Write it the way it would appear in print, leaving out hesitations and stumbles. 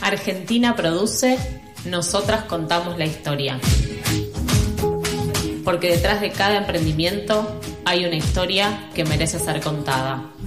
Argentina produce, nosotras contamos la historia. Porque detrás de cada emprendimiento hay una historia que merece ser contada.